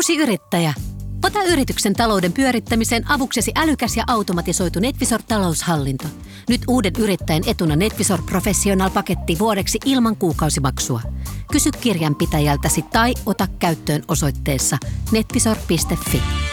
Uusi yrittäjä. Ota yrityksen talouden pyörittämiseen avuksesi älykäs ja automatisoitu NetVisor-taloushallinto. Nyt uuden yrittäjän etuna NetVisor Professional-paketti vuodeksi ilman kuukausimaksua. Kysy kirjanpitäjältäsi tai ota käyttöön osoitteessa netvisor.fi.